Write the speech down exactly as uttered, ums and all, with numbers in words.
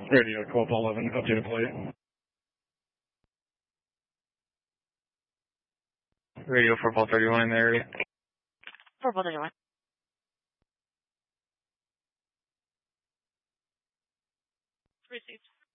Radio twelve eleven, update plate. Radio four four thirty-one in the area. four four thirty-one. Received.